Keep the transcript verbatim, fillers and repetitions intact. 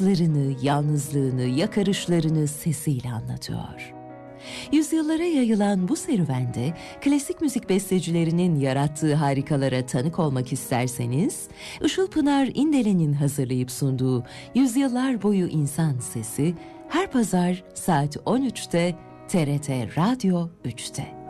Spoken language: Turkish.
aşklarını, yalnızlığını, yakarışlarını sesiyle anlatıyor. Yüzyıllara yayılan bu serüvende klasik müzik bestecilerinin yarattığı harikalara tanık olmak isterseniz, Işıl Pınar İndelen'in hazırlayıp sunduğu Yüzyıllar Boyu İnsan Sesi her pazar saat on üçte T R T Radyo üçte.